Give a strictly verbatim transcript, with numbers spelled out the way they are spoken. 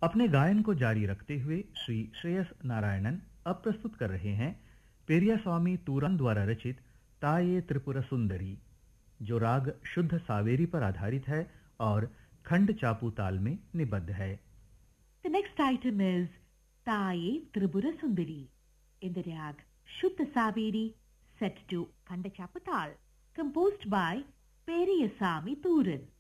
अपने गायन को जारी रखते हुए श्री श्रेयस नारायणन अब प्रस्तुत कर रहे हैं पेरियास्वामी तूरान द्वारा रचित ताये त्रिपुरा सुंदरी, जो राग शुद्ध सावेरी पर आधारित है और खंड चापू ताल में निबद्ध है। The next item is Taye Tripura Sundari in the rag Shuddha Saveri set to Kanda Chapatal, composed by Periyasamy Tooran.